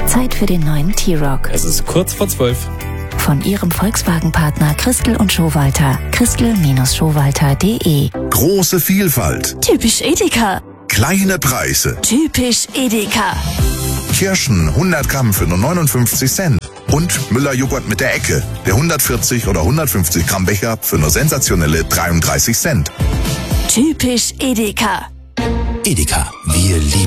Zeit für den neuen T-Roc. Es ist kurz vor 12. Von Ihrem Volkswagen-Partner Christel und Schowalter. Christel-Schowalter.de. Große Vielfalt. Typisch Edeka. Kleine Preise. Typisch Edeka. Kirschen 100 Gramm für nur 59 Cent. Und Müller-Joghurt mit der Ecke. Der 140 oder 150 Gramm Becher für nur sensationelle 33 Cent. Typisch Edeka. Edeka, wir lieben